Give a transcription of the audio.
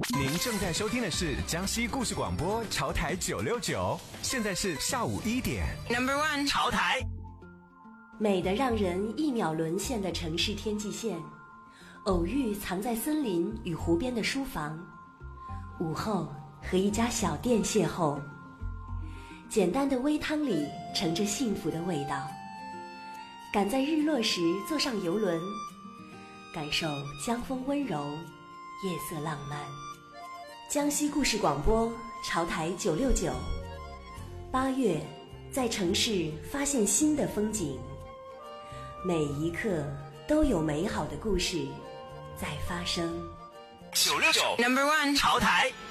您正在收听的是江西故事广播潮台969，现在是下午1点。 Number one， 潮台。 美得让人一秒沦陷的城市天际线，偶遇藏在森林与湖边的书房，午后和一家小店邂逅，简单的微汤里盛着幸福的味道。赶在日落时坐上游轮，感受江风温柔，夜色浪漫。江西故事广播潮台969，8月在城市发现新的风景，每一刻都有美好的故事在发生。 969 Number one， 潮台。